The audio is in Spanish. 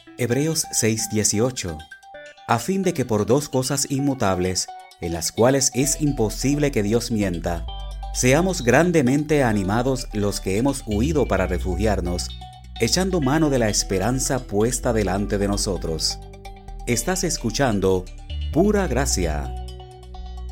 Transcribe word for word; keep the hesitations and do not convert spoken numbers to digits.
Hebreos seis dieciocho. A fin de que por dos cosas inmutables, en las cuales es imposible que Dios mienta, seamos grandemente animados los que hemos huido para refugiarnos, echando mano de la esperanza puesta delante de nosotros. Estás escuchando Pura Gracia.